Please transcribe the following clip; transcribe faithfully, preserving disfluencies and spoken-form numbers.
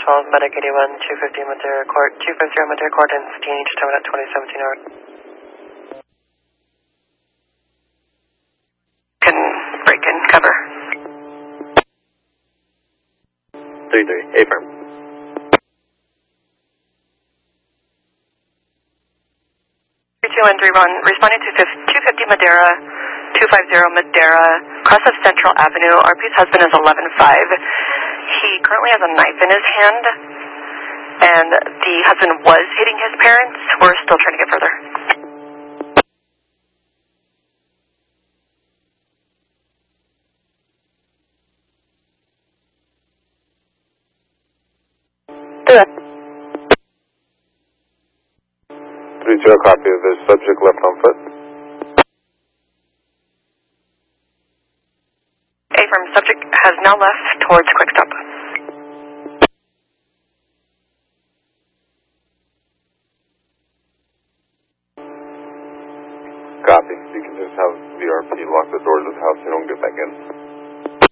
twelve, Medic eighty-one, two fifty Madera Court, two fifty Madera Court, and Steen, each time at twenty seventeen hour. Can break in, cover. three three, affirm. three two one three one, responding to two fifty Madera, two fifty Madera, cross of Central Avenue. R P's husband is eleven five. He currently has a knife in his hand, and the husband was hitting his parents. We're still trying to get further. three zero, copy. The subject left on foot. Affirm, subject has now left towards Quick Stop. Copy. You can just have the R P lock the doors of the house so you don't get back in.